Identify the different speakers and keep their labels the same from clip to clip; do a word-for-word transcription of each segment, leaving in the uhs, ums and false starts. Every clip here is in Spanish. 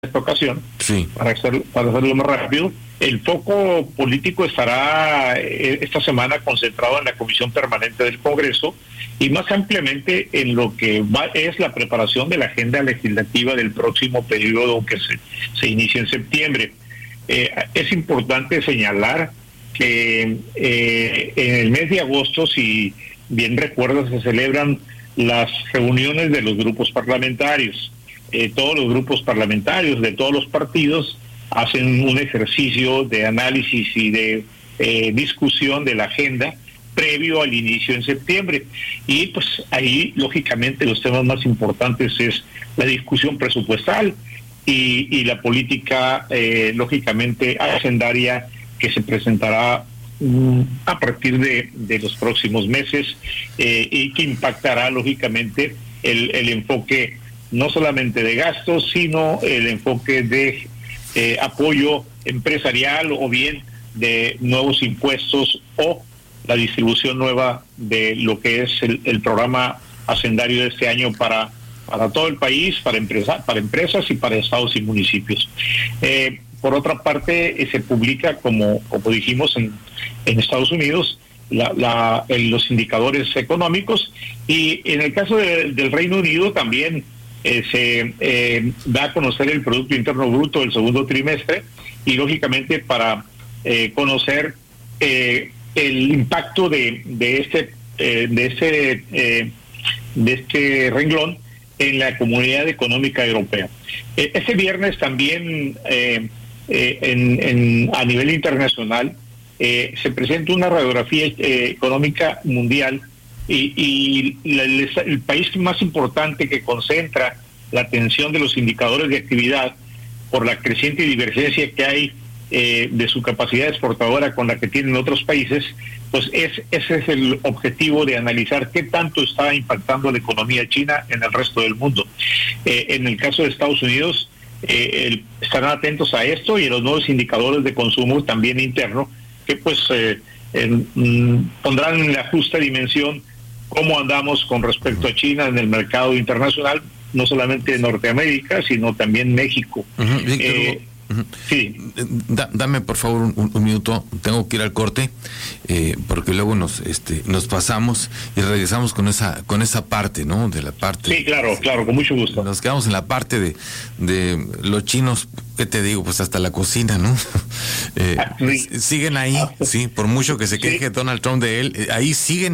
Speaker 1: esta ocasión,
Speaker 2: sí.
Speaker 1: para, hacer, para hacerlo más rápido. El foco político estará eh, esta semana concentrado en la Comisión Permanente del Congreso y más ampliamente en lo que va, es la preparación de la agenda legislativa del próximo periodo que se, se inicia en septiembre. Eh, es importante señalar que eh, en el mes de agosto, si bien recuerdas, se celebran las reuniones de los grupos parlamentarios. Eh, todos los grupos parlamentarios de todos los partidos hacen un ejercicio de análisis y de eh, discusión de la agenda previo al inicio en septiembre. Y pues ahí, lógicamente, los temas más importantes es la discusión presupuestal y, y la política, eh, lógicamente, hacendaria que se presentará um, a partir de, de los próximos meses eh, y que impactará, lógicamente, el, el enfoque no solamente de gastos, sino el enfoque de eh, apoyo empresarial o bien de nuevos impuestos o la distribución nueva de lo que es el, el programa hacendario de este año para, para todo el país, para, empresa, para empresas y para estados y municipios. Eh, por otra parte, eh, se publica, como, como dijimos, en, en Estados Unidos, La, la, en los indicadores económicos, y en el caso de, del Reino Unido también eh, se eh, da a conocer el Producto Interno Bruto del segundo trimestre y lógicamente para eh, conocer eh, el impacto de, de este eh, de este eh, de este renglón en la Comunidad Económica Europea. Eh, este viernes también eh, eh, en, en, a nivel internacional Eh, se presenta una radiografía eh, económica mundial y, y la, el, el país más importante que concentra la atención de los indicadores de actividad por la creciente divergencia que hay eh, de su capacidad exportadora con la que tienen otros países, pues es, ese es el objetivo de analizar qué tanto está impactando la economía china en el resto del mundo. Eh, en el caso de Estados Unidos, eh, el, estarán atentos a esto y a los nuevos indicadores de consumo también interno, que pues eh, en, mm, pondrán en la justa dimensión cómo andamos con respecto a China en el mercado internacional, no solamente en Norteamérica, sino también México.
Speaker 2: Uh-huh.
Speaker 1: Eh,
Speaker 2: uh-huh.
Speaker 1: Sí.
Speaker 2: Da, dame por favor un, un minuto, tengo que ir al corte, eh, porque luego nos este nos pasamos y regresamos con esa con esa parte, ¿no? De la parte.
Speaker 1: Sí, claro, claro, con mucho gusto.
Speaker 2: Nos quedamos en la parte de, de los chinos. ¿Qué te digo? Pues hasta la cocina, ¿no? Eh, ah, sí. Siguen ahí, sí, por mucho que se queje sí. Donald Trump de él, eh, ahí siguen,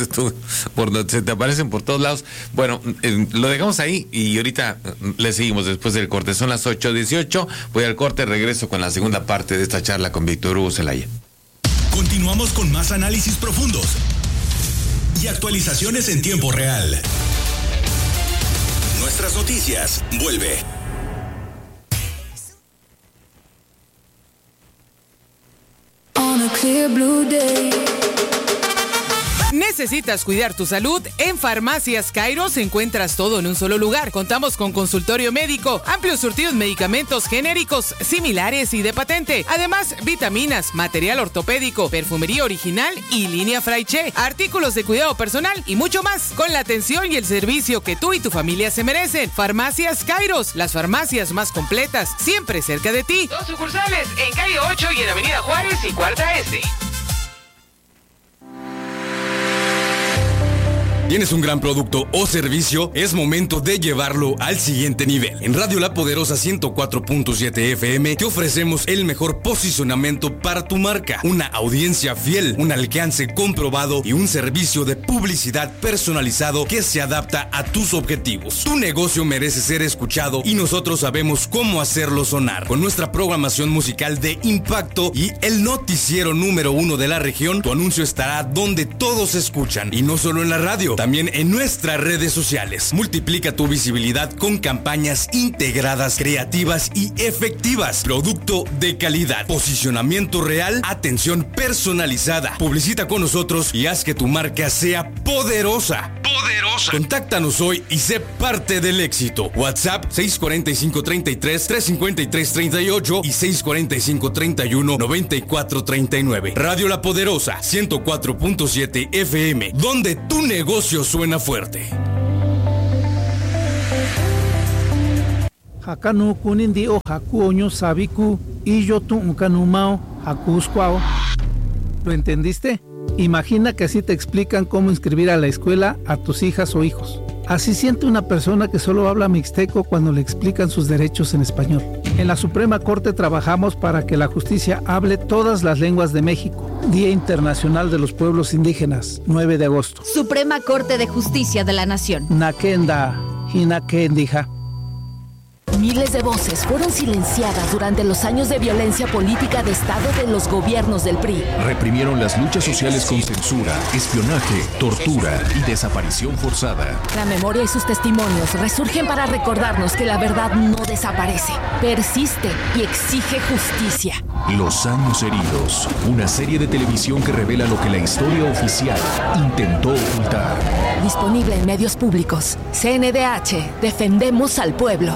Speaker 2: por, se te aparecen por todos lados. Bueno, eh, lo dejamos ahí y ahorita le seguimos después del corte. Son las ocho dieciocho, voy al corte, regreso con la segunda parte de esta charla con Víctor Hugo Zelaya.
Speaker 3: Continuamos con más análisis profundos y actualizaciones en tiempo real. Nuestras noticias, vuelve.
Speaker 4: On a clear blue day.
Speaker 5: ¿Necesitas cuidar tu salud? En Farmacias Kairos encuentras todo en un solo lugar. Contamos con consultorio médico, amplio surtido de medicamentos genéricos, similares y de patente. Además, vitaminas, material ortopédico, perfumería original y línea Fraiche, artículos de cuidado personal y mucho más. Con la atención y el servicio que tú y tu familia se merecen. Farmacias Kairos, las farmacias más completas, siempre cerca de ti.
Speaker 6: Dos sucursales en calle ocho y en avenida Juárez y Cuarta S.
Speaker 3: ¿Tienes un gran producto o servicio? Es momento de llevarlo al siguiente nivel. En Radio La Poderosa ciento cuatro punto siete F M te ofrecemos el mejor posicionamiento para tu marca, una audiencia fiel, un alcance comprobado y un servicio de publicidad personalizado que se adapta a tus objetivos. Tu negocio merece ser escuchado y nosotros sabemos cómo hacerlo sonar. Con nuestra programación musical de impacto y el noticiero número uno de la región, tu anuncio estará donde todos escuchan y no solo en la radio. También en nuestras redes sociales. Multiplica tu visibilidad con campañas integradas, creativas y efectivas. Producto de calidad, posicionamiento real, atención personalizada. Publicita con nosotros y haz que tu marca sea poderosa. Poderosa. Contáctanos hoy y sé parte del éxito. WhatsApp seis cuatro cinco, tres tres, tres cinco tres, tres ocho y seis cuatro cinco, tres uno, nueve cuatro tres nueve. Radio La Poderosa ciento cuatro punto siete F M, donde tu negocio suena fuerte.
Speaker 7: Hakanu kunindi o haku oño sabiku y yo tu unkanumao haku squao. ¿Lo entendiste? Imagina que así te explican cómo inscribir a la escuela a tus hijas o hijos. Así siente una persona que solo habla mixteco cuando le explican sus derechos en español. En la Suprema Corte trabajamos para que la justicia hable todas las lenguas de México. Día Internacional de los Pueblos Indígenas, nueve de agosto.
Speaker 8: Suprema Corte de Justicia de la Nación.
Speaker 7: Nakenda, Hinakendija.
Speaker 9: Miles de voces fueron silenciadas durante los años de violencia política de Estado de los gobiernos del P R I.
Speaker 10: Reprimieron las luchas sociales con censura, espionaje, tortura y desaparición forzada.
Speaker 9: La memoria y sus testimonios resurgen para recordarnos que la verdad no desaparece, persiste y exige justicia.
Speaker 10: Los años heridos, una serie de televisión que revela lo que la historia oficial intentó ocultar.
Speaker 9: Disponible en medios públicos. C N D H, defendemos al pueblo.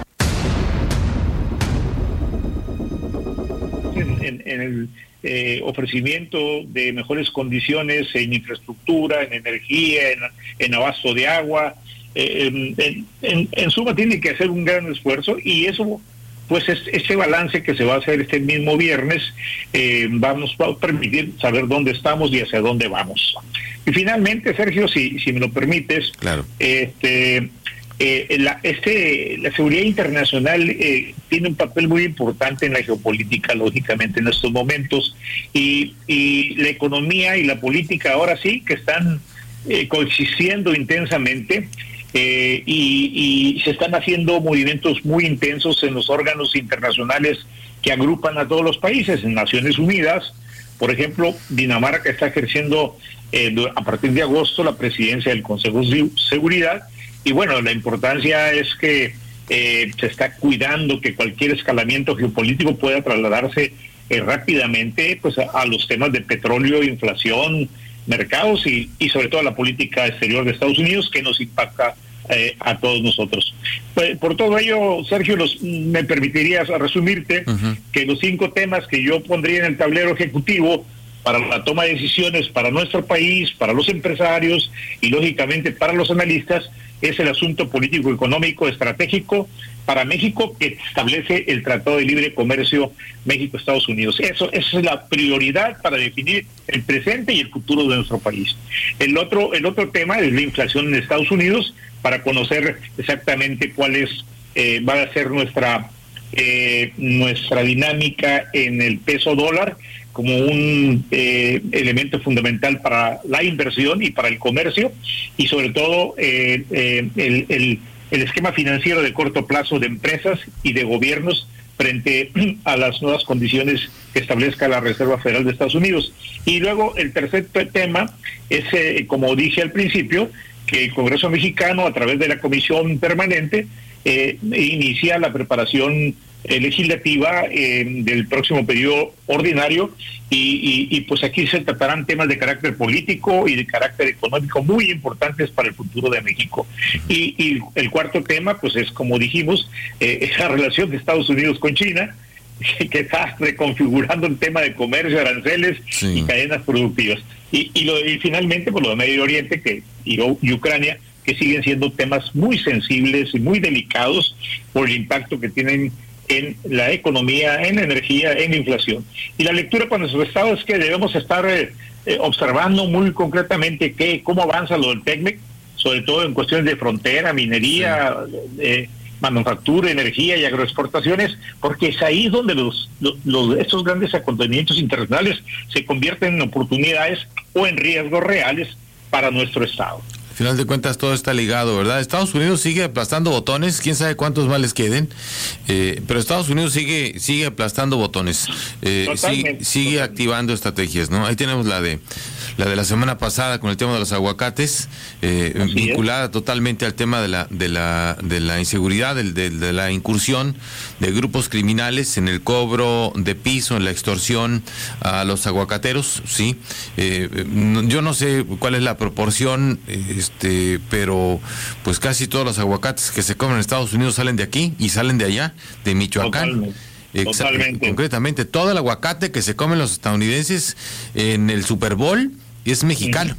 Speaker 1: En, en el eh, ofrecimiento de mejores condiciones en infraestructura, en energía, en, en abasto de agua, eh, en, en, en suma tiene que hacer un gran esfuerzo, y eso, pues es, ese balance que se va a hacer este mismo viernes eh, va, nos va a permitir saber dónde estamos y hacia dónde vamos. Y finalmente, Sergio, si, si me lo permites,
Speaker 2: claro.
Speaker 1: este Eh, la, este, la seguridad internacional eh, tiene un papel muy importante en la geopolítica, lógicamente, en estos momentos, y, y la economía y la política ahora sí que están eh, coexistiendo intensamente, eh, y, y se están haciendo movimientos muy intensos en los órganos internacionales que agrupan a todos los países. En Naciones Unidas, por ejemplo, Dinamarca está ejerciendo eh, a partir de agosto la presidencia del Consejo de Seguridad. Y bueno, la importancia es que eh, se está cuidando que cualquier escalamiento geopolítico pueda trasladarse eh, rápidamente pues a, a los temas de petróleo, inflación, mercados y, y sobre todo a la política exterior de Estados Unidos, que nos impacta eh, a todos nosotros. Pues, por todo ello, Sergio, los, me permitirías resumirte uh-huh. que los cinco temas que yo pondría en el tablero ejecutivo para la toma de decisiones para nuestro país, para los empresarios y lógicamente para los analistas, es el asunto político, económico, estratégico para México, que establece el Tratado de Libre Comercio México-Estados Unidos. Eso, esa es la prioridad para definir el presente y el futuro de nuestro país. El otro, el otro tema es la inflación en Estados Unidos, para conocer exactamente cuál es, eh, va a ser nuestra, eh, nuestra dinámica en el peso dólar, como un eh, elemento fundamental para la inversión y para el comercio, y sobre todo eh, eh, el, el, el esquema financiero de corto plazo de empresas y de gobiernos frente a las nuevas condiciones que establezca la Reserva Federal de Estados Unidos. Y luego el tercer tema es, eh, como dije al principio, que el Congreso mexicano, a través de la Comisión Permanente, eh, inicia la preparación Eh, legislativa eh, del próximo periodo ordinario, y, y, y pues aquí se tratarán temas de carácter político y de carácter económico muy importantes para el futuro de México. Y, y el cuarto tema pues es, como dijimos, eh, esa relación de Estados Unidos con China, que está reconfigurando el tema de comercio, aranceles sí. y cadenas productivas. Y, y, lo, y finalmente por pues, lo de Medio Oriente que y, y Ucrania, que siguen siendo temas muy sensibles y muy delicados por el impacto que tienen en la economía, en la energía, en la inflación. Y la lectura para nuestro Estado es que debemos estar eh, eh, observando muy concretamente qué, cómo avanza lo del TECMEC, sobre todo en cuestiones de frontera, minería, sí. eh, manufactura, energía y agroexportaciones, porque es ahí donde los, los, los estos grandes acontecimientos internacionales se convierten en oportunidades o en riesgos reales para nuestro Estado.
Speaker 2: Al final de cuentas todo está ligado, ¿verdad? Estados Unidos sigue aplastando botones, quién sabe cuántos más les queden, eh, pero Estados Unidos sigue sigue aplastando botones, eh, sigue, sigue activando estrategias, ¿no? Ahí tenemos la de la de la semana pasada con el tema de los aguacates, eh, vinculada es. totalmente al tema de la de la de la inseguridad, de, de, de la incursión de grupos criminales en el cobro de piso, en la extorsión a los aguacateros, sí. Eh, yo no sé cuál es la proporción, este, pero pues casi todos los aguacates que se comen en Estados Unidos salen de aquí y salen de allá, de Michoacán. Totalmente. Exactamente. Concretamente, todo el aguacate que se comen los estadounidenses en el Super Bowl es mexicano.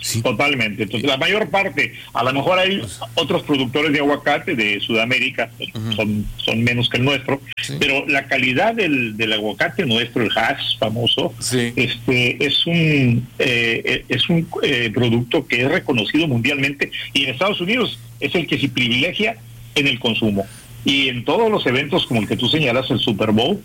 Speaker 2: Sí.
Speaker 1: Totalmente. Entonces, la mayor parte, a lo mejor hay otros productores de aguacate de Sudamérica, uh-huh. son, son menos que el nuestro, sí. pero la calidad del, del aguacate nuestro, el Hass famoso, sí. este es un eh, es un eh, producto que es reconocido mundialmente, y en Estados Unidos es el que se privilegia en el consumo. Y en todos los eventos como el que tú señalas, el Super Bowl,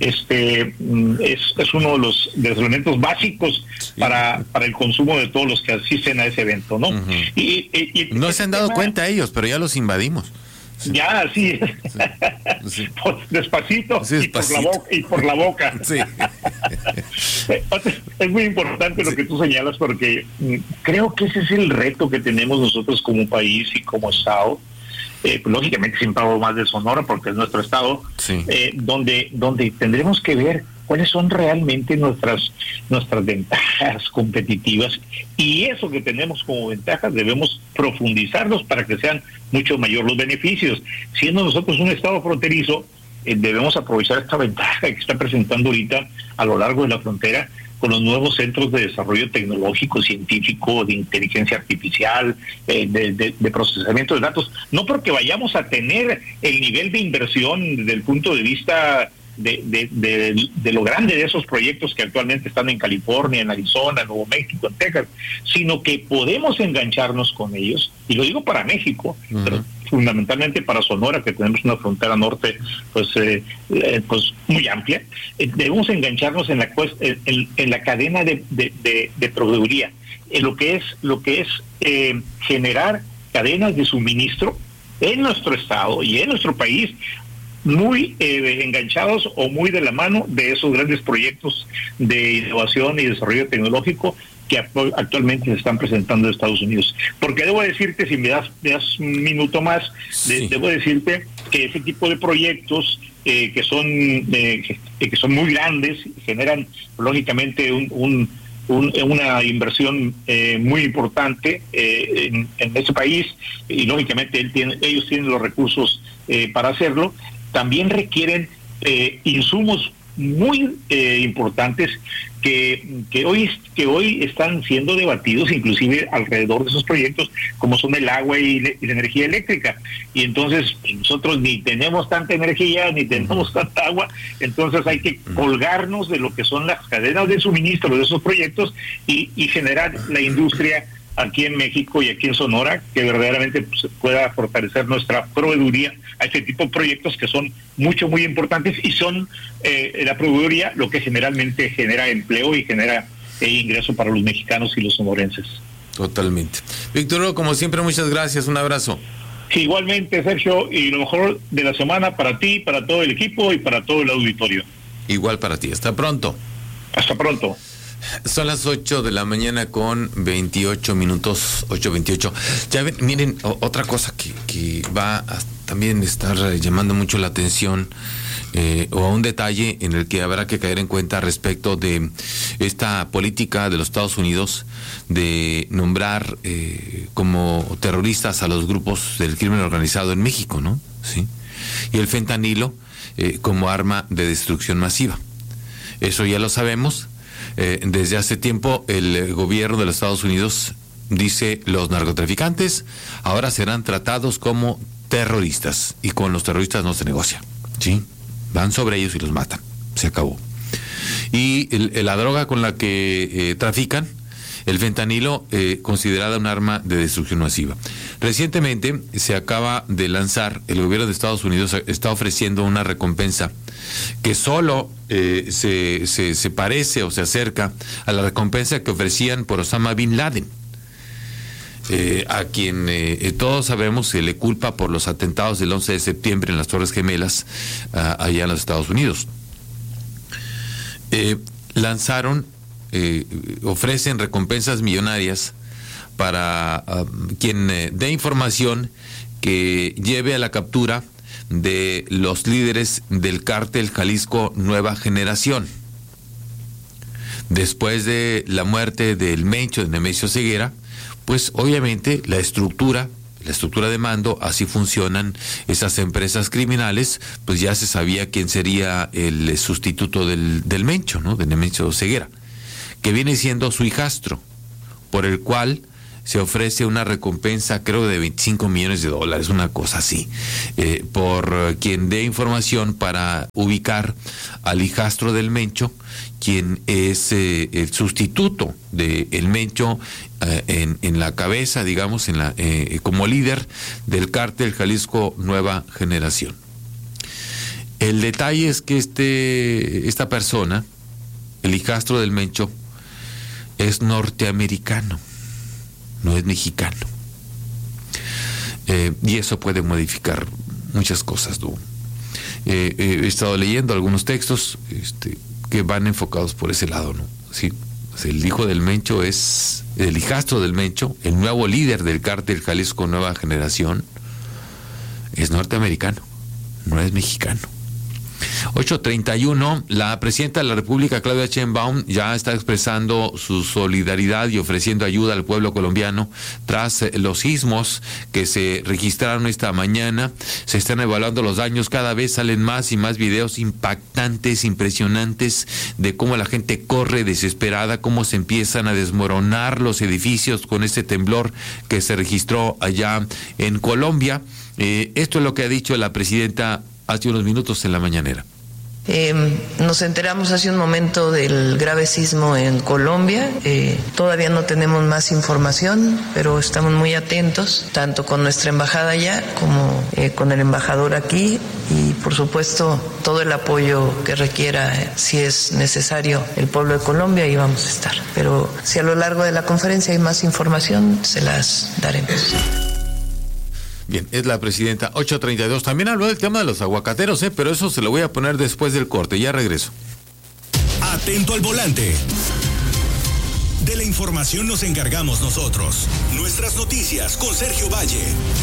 Speaker 1: este es, es uno de los, de los elementos básicos sí. para, para el consumo de todos los que asisten a ese evento, ¿no? Uh-huh. y, y, y
Speaker 2: no se han dado tema, cuenta ellos, pero ya los invadimos.
Speaker 1: Sí. Ya, sí. sí. sí. Despacito, sí, despacito. Y por la boca. Y por la boca. Sí. Es muy importante lo sí. que tú señalas, porque creo que ese es el reto que tenemos nosotros como país y como Estado. Eh, pues, lógicamente siempre hablo más de Sonora porque es nuestro estado, sí. eh, donde donde tendremos que ver cuáles son realmente nuestras nuestras ventajas competitivas, y eso que tenemos como ventajas debemos profundizarlos para que sean mucho mayor los beneficios. Siendo nosotros un estado fronterizo, eh, debemos aprovechar esta ventaja que está presentando ahorita a lo largo de la frontera, con los nuevos centros de desarrollo tecnológico, científico, de inteligencia artificial, eh, de, de, de procesamiento de datos. No porque vayamos a tener el nivel de inversión desde el punto de vista de, de, de, de lo grande de esos proyectos que actualmente están en California, en Arizona, en Nuevo México, en Texas, sino que podemos engancharnos con ellos, y lo digo para México, uh-huh. pero fundamentalmente para Sonora, que tenemos una frontera norte pues eh, eh, pues muy amplia. Eh, debemos engancharnos en la en, en la cadena de, de, de, de proveeduría, en lo que es lo que es eh, generar cadenas de suministro en nuestro estado y en nuestro país, muy eh, enganchados o muy de la mano de esos grandes proyectos de innovación y desarrollo tecnológico que actualmente se están presentando en Estados Unidos. Porque debo decirte, si me das, me das un minuto más, sí. de, debo decirte que ese tipo de proyectos eh, que son eh, que, que son muy grandes, generan lógicamente un, un, un, una inversión eh, muy importante eh, en, en ese país, y lógicamente él tiene, ellos tienen los recursos eh, para hacerlo. También requieren eh, insumos muy eh, importantes que, que hoy que hoy están siendo debatidos inclusive alrededor de esos proyectos, como son el agua y, le, y la energía eléctrica. Y entonces nosotros ni tenemos tanta energía ni tenemos tanta agua, entonces hay que colgarnos de lo que son las cadenas de suministro de esos proyectos y, y generar la industria aquí en México y aquí en Sonora, que verdaderamente pues, pueda fortalecer nuestra proveeduría a este tipo de proyectos que son mucho, muy importantes, y son eh, la proveeduría lo que generalmente genera empleo y genera eh, ingreso para los mexicanos y los sonorenses.
Speaker 2: Totalmente. Víctor Hugo, como siempre, muchas gracias, un abrazo.
Speaker 1: Sí, igualmente, Sergio, y lo mejor de la semana para ti, para todo el equipo y para todo el auditorio.
Speaker 2: Igual para ti, hasta pronto.
Speaker 1: Hasta pronto.
Speaker 2: Son las ocho de la mañana con veintiocho minutos, ocho veintiocho. Ya ven, miren, o, otra cosa que, que va a también estar llamando mucho la atención, eh, o a un detalle en el que habrá que caer en cuenta respecto de esta política de los Estados Unidos de nombrar eh, como terroristas a los grupos del crimen organizado en México, ¿no? Sí. Y el fentanilo eh, como arma de destrucción masiva. Eso ya lo sabemos. Eh, desde hace tiempo el gobierno de los Estados Unidos dice: los narcotraficantes ahora serán tratados como terroristas, y con los terroristas no se negocia, ¿sí? Van sobre ellos y los matan, se acabó. Y el, la droga con la que eh, trafican, el fentanilo, eh, considerada un arma de destrucción masiva. Recientemente se acaba de lanzar, el gobierno de Estados Unidos está ofreciendo una recompensa que solo eh, se, se, se parece o se acerca a la recompensa que ofrecían por Osama Bin Laden, eh, a quien eh, todos sabemos se le culpa por los atentados del once de septiembre en las Torres Gemelas, uh, allá en los Estados Unidos. Eh, lanzaron, eh, ofrecen recompensas millonarias para uh, quien eh, dé información que lleve a la captura de los líderes del cártel Jalisco Nueva Generación. Después de la muerte del Mencho, de Nemesio Ceguera, pues obviamente la estructura, la estructura de mando, así funcionan esas empresas criminales, pues ya se sabía quién sería el sustituto del, del Mencho, ¿no? De Nemesio Ceguera, que viene siendo su hijastro, por el cual se ofrece una recompensa, creo, de veinticinco millones de dólares, una cosa así, eh, por quien dé información para ubicar al hijastro del Mencho, quien es eh, el sustituto de el Mencho eh, en, en la cabeza, digamos, en la eh, como líder del cártel Jalisco Nueva Generación. El detalle es que este esta persona, el hijastro del Mencho, es norteamericano, no es mexicano. Eh, y eso puede modificar muchas cosas, ¿no? Eh, eh, he estado leyendo algunos textos este, que van enfocados por ese lado, ¿no? Sí, el hijo del Mencho es, el hijastro del Mencho, el nuevo líder del cártel Jalisco Nueva Generación, es norteamericano, no es mexicano. ocho treinta y uno, la presidenta de la República, Claudia Sheinbaum, ya está expresando su solidaridad y ofreciendo ayuda al pueblo colombiano tras los sismos que se registraron esta mañana. Se están evaluando los daños, cada vez salen más y más videos impactantes, impresionantes, de cómo la gente corre desesperada, cómo se empiezan a desmoronar los edificios con este temblor que se registró allá en Colombia. Eh, esto es lo que ha dicho la presidenta hace unos minutos en la mañanera.
Speaker 11: Eh, nos enteramos hace un momento del grave sismo en Colombia. Eh, todavía no tenemos más información, pero estamos muy atentos, tanto con nuestra embajada allá como eh, con el embajador aquí, y por supuesto todo el apoyo que requiera, eh, si es necesario, el pueblo de Colombia, ahí vamos a estar. Pero si a lo largo de la conferencia hay más información, se las daremos.
Speaker 2: Bien, es la presidenta. Ocho treinta y dos. También habló del tema de los aguacateros, ¿eh? Pero eso se lo voy a poner después del corte. Ya regreso.
Speaker 12: Atento al volante. De la información nos encargamos nosotros. Nuestras noticias con Sergio Valle.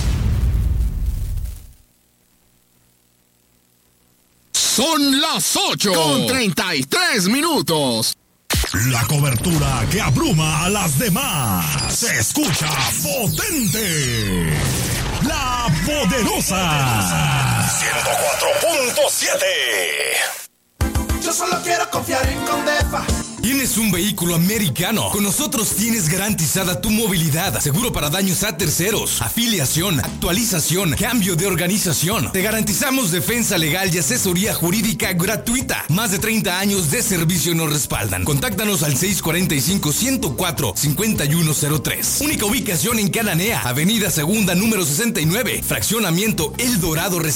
Speaker 13: Son las ocho con treinta y tres minutos.
Speaker 12: La cobertura que abruma a las demás. Se escucha potente. La Poderosa. ciento cuatro punto siete.
Speaker 14: Yo solo quiero confiar en Condefa.
Speaker 3: ¿Tienes un vehículo americano? Con nosotros tienes garantizada tu movilidad, seguro para daños a terceros, afiliación, actualización, cambio de organización. Te garantizamos defensa legal y asesoría jurídica gratuita. Más de treinta años de servicio nos respaldan. Contáctanos al seis cuatro cinco, uno cero cuatro, cinco uno cero tres. Única ubicación en Cananea, Avenida Segunda, número sesenta y nueve, Fraccionamiento El Dorado Residencial.